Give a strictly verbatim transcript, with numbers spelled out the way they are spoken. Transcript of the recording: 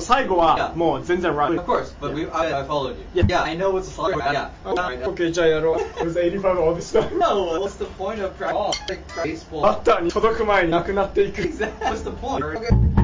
最後は Yeah. もう全然 right. Of course, but we, I, I followed you. Yeah. Yeah, I know what's the slaughter. Yeah. Okay, じゃあやろう。It was eighty-five all this time. No, what's the point of practice? Like baseball. バッターに届く前になくなっていく。 What's the point? Okay.